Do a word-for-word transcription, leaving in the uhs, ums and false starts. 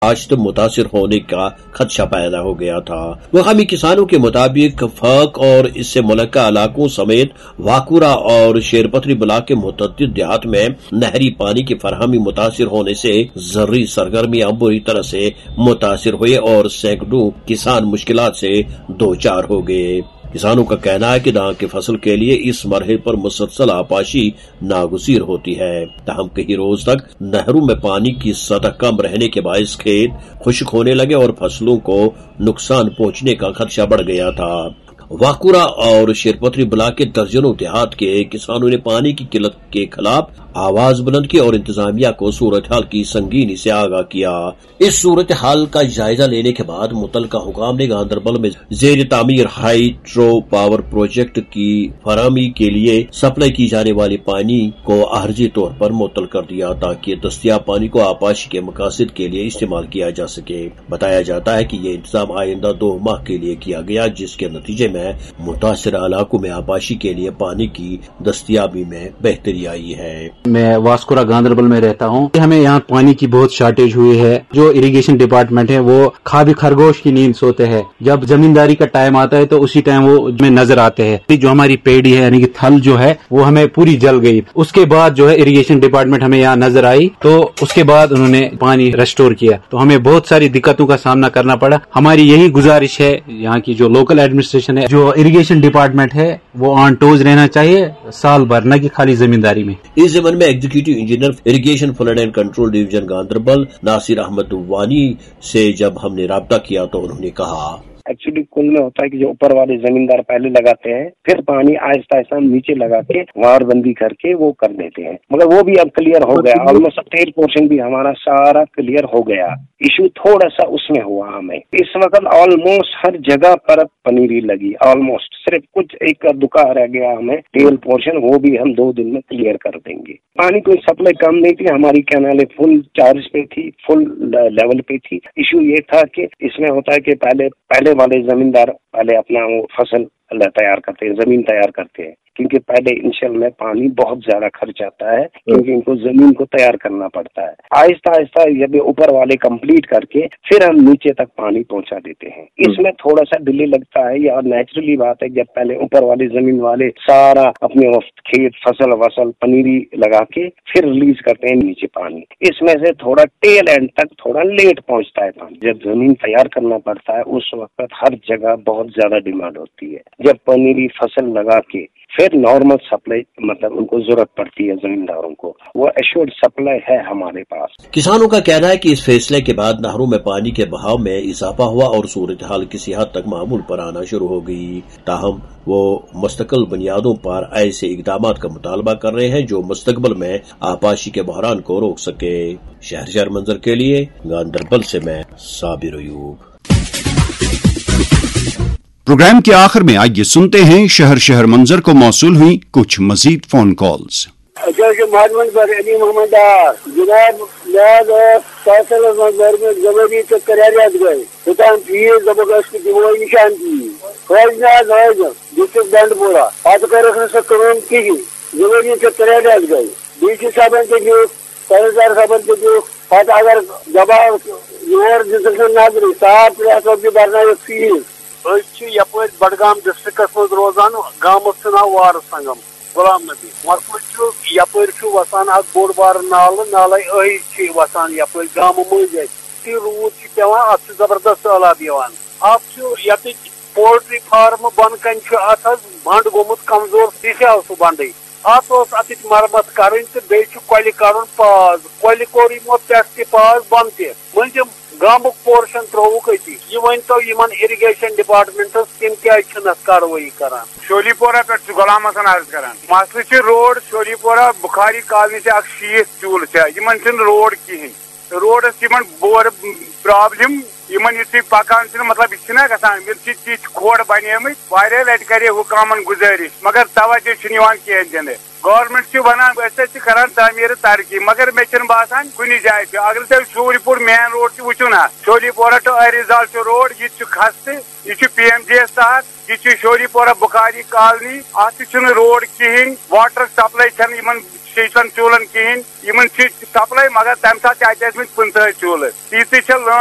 کاشت متاثر ہونے کا خدشہ پیدا ہو گیا تھا۔ مقامی کسانوں کے مطابق فاق اور اس سے ملکہ علاقوں سمیت واکورہ اور شیر پتری بلاک کے متعدد دیہات میں نہری پانی کی فراہمی متاثر ہونے سے زرعی سرگرمیاں بری طرح سے متاثر ہوئے اور سینکڑوں کسان مشکلات سے دوچار ہو گئے۔ کسانوں کا کہنا ہے کہ دھان کی فصل کے لیے اس مرحلے پر مسلسل آبپاشی ناگزیر ہوتی ہے، تاہم کئی روز تک نہروں میں پانی کی سطح کم رہنے کے باعث کھیت خشک ہونے لگے اور فصلوں کو نقصان پہنچنے کا خدشہ بڑھ گیا تھا۔ واکورہ اور شیرپتری بلاک کے درجنوں دیہات کے کسانوں نے پانی کی قلت کے خلاف آواز بلند کی اور انتظامیہ کو صورتحال کی سنگینی سے آگاہ کیا۔ اس صورتحال کا جائزہ لینے کے بعد متعلقہ حکام نے گاندربل میں زیر تعمیر ہائیڈرو پاور پروجیکٹ کی فراہمی کے لیے سپلائی کی جانے والے پانی کو عارضی طور پر معطل کر دیا تاکہ دستیاب پانی کو آبپاشی کے مقاصد کے لیے استعمال کیا جا سکے۔ بتایا جاتا ہے کہ یہ انتظام آئندہ دو ماہ کے لیے کیا گیا، جس کے نتیجے میں متاثرہ علاقوں میں آبپاشی کے لیے پانی کی دستیابی میں بہتری آئی ہے۔ میں واسکورہ گاندربل میں رہتا ہوں، ہمیں یہاں پانی کی بہت شارٹیج ہوئی ہے۔ جو اریگیشن ڈپارٹمنٹ ہے وہ خواب خرگوش کی نیند سوتے ہیں، جب زمینداری کا ٹائم آتا ہے تو اسی ٹائم وہ ہمیں نظر آتے ہیں۔ جو ہماری پیڑی ہے یعنی کہ تھل جو ہے وہ ہمیں پوری جل گئی، اس کے بعد جو ہے اریگیشن ڈپارٹمنٹ ہمیں یہاں نظر آئی تو اس کے بعد انہوں نے پانی ریسٹور کیا، تو ہمیں بہت ساری دقتوں کا سامنا کرنا پڑا۔ ہماری یہی گزارش ہے یہاں کی جو لوکل ایڈمنسٹریشن ہے، جو اریگیشن ڈپارٹمنٹ ہے، وہ آن ٹوز رہنا چاہیے سال بھر، نہ کہ خالی زمینداری میں۔ اس ضمن میں executive engineer irrigation flood and control division Ganderbal ناصر احمد وانی سے جب ہم نے رابطہ کیا تو انہوں نے کہا، ایکچولی کل میں ہوتا ہے کہ جو اوپر والے زمیندار پہلے لگاتے ہیں، پھر پانی آہستہ آہستہ نیچے لگا کے وار بندی کر کے وہ کر دیتے ہیں، مگر وہ بھی اب کلیئر ہو گیا، آلموسٹ تیل پورشن بھی ہمارا سارا کلیئر ہو گیا۔ ایشو تھوڑا سا اس میں ہوا ہمیں، اس وقت آلموسٹ ہر جگہ پر پنیری لگی، آلموسٹ صرف کچھ ایک دکا رہ گیا ہمیں تیل پورشن، وہ بھی ہم دو دن میں کلیئر کر دیں گے۔ پانی کوئی سپلائی کم نہیں تھی، ہماری کینالیں فل چارج پہ تھی، فل لیول پہ تھی۔ ایشو یہ تھا کہ اس میں ہوتا ہے کہ پہلے پہلے والے زمیندار پہلے اپنا وہ فصل تیار کرتے ہیں، زمین تیار کرتے ہیں، کیونکہ پہلے انشل میں پانی بہت زیادہ خرچ آتا ہے، کیونکہ ان کو زمین کو تیار کرنا پڑتا ہے۔ آہستہ آہستہ جب اوپر والے کمپلیٹ کر کے پھر ہم نیچے تک پانی پہنچا دیتے ہیں۔ اس میں تھوڑا سا ڈیلے لگتا ہے، یہ نیچرلی بات ہے، جب پہلے اوپر والے زمین والے سارا اپنے کھیت فصل وصل پنیری لگا کے پھر ریلیز کرتے ہیں نیچے پانی، اس میں سے تھوڑا ٹیل اینڈ تک تھوڑا لیٹ پہنچتا ہے پانی۔ جب زمین تیار کرنا پڑتا ہے اس وقت ہر جگہ بہت زیادہ ڈیمانڈ ہوتی ہے، جب پنیری فصل لگا کے پھر نارمل سپلائی مطلب ان کو ضرورت پڑتی ہے زمینداروں کو، وہ ایشورڈ سپلائی ہے ہمارے پاس۔ کسانوں کا کہنا ہے کہ اس فیصلے کے بعد نہروں میں پانی کے بہاؤ میں اضافہ ہوا اور صورتحال کسی حد تک معمول پر آنا شروع ہو گئی، تاہم وہ مستقل بنیادوں پر ایسے اقدامات کا مطالبہ کر رہے ہیں جو مستقبل میں آبپاشی کے بحران کو روک سکے۔ شہر شہر منظر کے لیے گاندربل سے میں صابر ایوب۔ پروگرام کے آخر میں آئیے سنتے ہیں شہر شہر منظر کو موصول ہوئی کچھ مزید فون کالز۔ علی محمد ڈار جناب فیصل گھر میں زبردی تو کریات گئے دکان فیس زبردست دموئی نشان کی فوج ناز ڈسٹرکٹ بینڈ پورا پتہ کر رکھنے سے قانون کی زبردی تو کریات گئے ڈی سی صاحب کے جو تحصیلدار صاحب کے جو پتہ اگر جواب یور ڈسٹرکٹ ناظر صاحب ریاست کی برنا فیس یپ بڈگام ڈسٹرکس مز روزان گامس ناو وار سنگم غلام نبی مسلہ یپ وسان اک بوڑ بار نال نالے اہی وسان یپ گام مز رود پیوان ات زبردست عالاب ات یت پولٹری فارم بن کن ات بنڈ گومت کمزور تہ سہ بنڈے ات ات مرمت کریں تو بیچ کۄلہِ کرن پاز کۄلہِ کور یمو پٮ۪ٹھ تہ پاز بن تہ مٔنزِم گامُک پورشن ترووُکھ أتی یہ ؤنتو یمن اریگیشن ڈپارٹمنٹس تم کیا چھنس کاروٲیی کران۔ شولی پورہ پہ غلام حسن عرض کران مسئلہ روڈ شولی پورہ بخاری کالنی سے اک شیت چولہ یمن روڈ کہین روڈس یمن بور پرابلم یمن یتھے پکان چھ مطلب یہ چھنا گژھان یم چھ کھوڑ بنیمت واریاہ لٹہِ کرے حکامن گزارش مگر توجہ چھ نوان کہین دنہٕ گورنمنٹ چھ ونان أسۍ چھ کران تعمیر ترقی مگر مے چھن باسان کُنہِ جایہِ تہِ اگر تُہۍ شوری پور مین روڈ تہِ وٕچھو نا شوری پورہ ٹو ایریزال چھ روڈ یہ چھ خستہٕ یہ چھ پی ایم جی ایس تحت یہ چھ شوری پورہ بخاری کالنی اتھ تہِ چھنہٕ روڈ کہین واٹر سپلائی چھنہٕ یمن شیشن چولن کہین یمن چھ سپلائی مگر تمہ ساتہٕ اتہِ ٲسمٕتۍ پٕنژٕہ چولہٕ تیٖژٕ چھِ